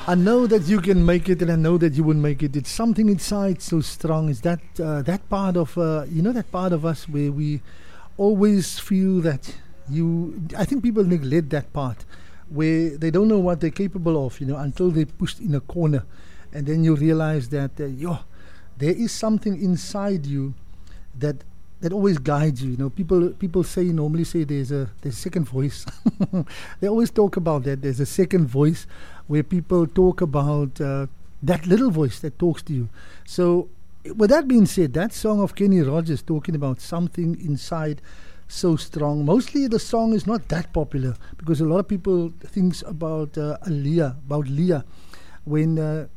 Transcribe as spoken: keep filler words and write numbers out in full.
I know that you can make it, and I know that you would make it. It's something inside so strong. Is that uh, that part of uh, you know that part of us where we always feel that you. I think people neglect that part where they don't know what they're capable of, you know, until they're pushed in a corner, and then you realize that uh, yo, there is something inside you that that always guides you. You know, people people say normally say there's a there's a second voice. They always talk about that. There's a second voice where people talk about uh, that little voice that talks to you. So, with that being said, that song of Kenny Rogers talking about something inside so strong. Mostly the song is not that popular because a lot of people thinks about uh, Leah, about Leah, when uh,